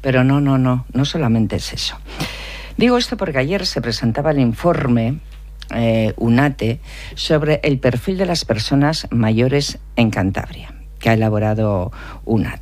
Pero no solamente es eso. Digo esto porque ayer se presentaba el informe UNATE sobre el perfil de las personas mayores en Cantabria, que ha elaborado UNATE.